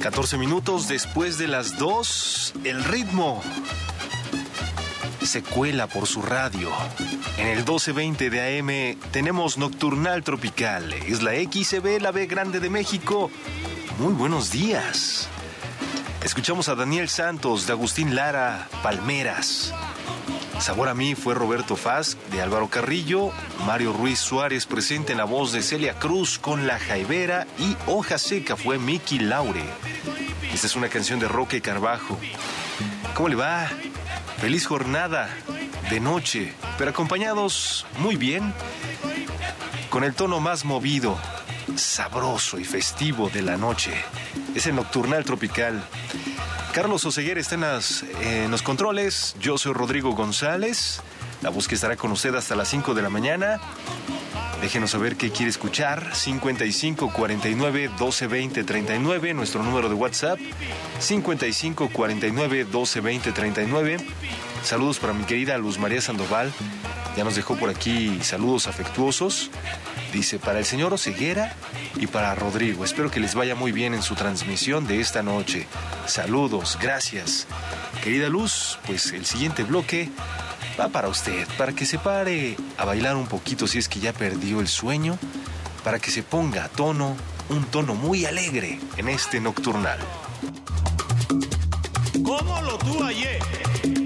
14 minutos después de las 2, el ritmo se cuela por su radio. En el 1220 de AM tenemos Nocturnal Tropical. Es la XCB, la B grande de México. Muy buenos días. Escuchamos a Daniel Santos, de Agustín Lara, Palmeras. Sabor a mí fue Roberto Faz, de Álvaro Carrillo. Mario Ruiz Suárez presente en la voz de Celia Cruz con La Jaivera. Y Hoja Seca fue Miki Laure. Esta es una canción de Roque Carbajo. ¿Cómo le va? Feliz jornada de noche, pero acompañados muy bien, con el tono más movido, sabroso y festivo de la noche. Es el Nocturnal Tropical. Carlos Oseguera está en los controles. Yo soy Rodrigo González. La voz que estará con usted hasta las 5 de la mañana. Déjenos saber qué quiere escuchar. 55 49 12 20 39, nuestro número de WhatsApp. 55 49 12 20 39. Saludos para mi querida Luz María Sandoval. Ya nos dejó por aquí saludos afectuosos. Dice, para el señor Oseguera y para Rodrigo. Espero que les vaya muy bien en su transmisión de esta noche. Saludos, gracias. Querida Luz, pues el siguiente bloque va para usted, para que se pare a bailar un poquito si es que ya perdió el sueño, para que se ponga a tono, un tono muy alegre en este Nocturnal. ¿Cómo lo tú ayer?